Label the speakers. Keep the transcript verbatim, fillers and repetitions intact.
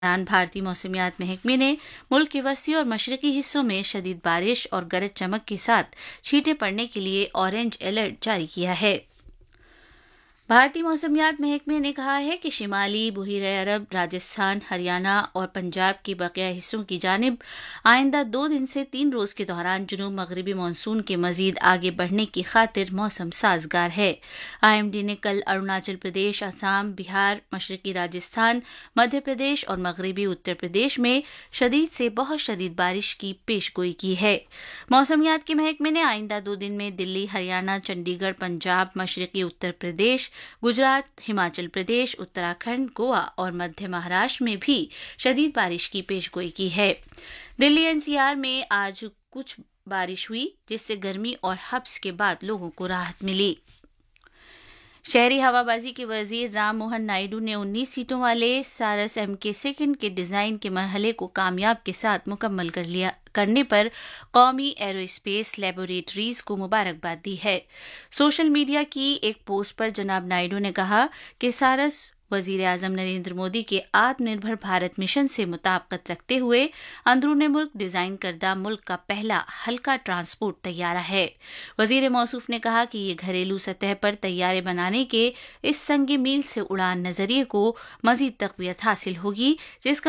Speaker 1: दौरान भारतीय मौसमियात महकमे ने मुल्क के वस्ती और मशरकी हिस्सों में शदीद बारिश और गरज चमक के साथ छींटे पड़ने के लिए ऑरेंज अलर्ट जारी किया है। भारतीय मौसमियात महकमे ने कहा है कि शिमाली बुहीरे अरब, राजस्थान, हरियाणा और पंजाब के बकिया हिस्सों की जानिब आइंदा दो दिन से तीन रोज के दौरान जुनूब मगरबी मानसून के मजीद आगे बढ़ने की खातिर मौसम साजगार है। आई एम डी ने कल अरुणाचल प्रदेश, असम, बिहार, मशरकी राजस्थान, मध्य प्रदेश और मगरबी उत्तर प्रदेश में शदीद से बहुत शदीद बारिश की पेशगोई की है। मौसमियात के महकमे ने आइंदा दो दिन में दिल्ली, हरियाणा, चंडीगढ़, पंजाब, मशरकी उत्तर प्रदेश, गुजरात, हिमाचल प्रदेश, उत्तराखंड, गोवा और मध्य महाराष्ट्र में भी शदीद बारिश की पेशगोई की है। दिल्ली एन सी आर में आज कुछ बारिश हुई, जिससे गर्मी और हब्स के बाद लोगों को राहत मिली। शहरी हवाबाजी के वजीर राम मोहन नायडू ने उन्नीस सीटों वाले सारस एम के सेकंड के डिजाइन के मरहले को कामयाब के साथ मुकम्मल कर लिया करने पर कौमी एरोस्पेस लेबोरेटरीज को मुबारकबाद दी है। सोशल मीडिया की एक पोस्ट पर जनाब नायडू ने कहा कि सारस वजीर आजम नरेंद्र मोदी के आत्मनिर्भर भारत मिशन से मुताबिकत रखते हुए अंदरूने मुल्क डिजाइन करदा मुल्क का पहला हल्का ट्रांसपोर्ट तैयारा है। वजीर मौसूफ ने कहा कि ये घरेलू सतह पर तैयारे बनाने के इस संग मील से उड़ान नजरिए को मजीद तकवीत हासिल होगी, जिसका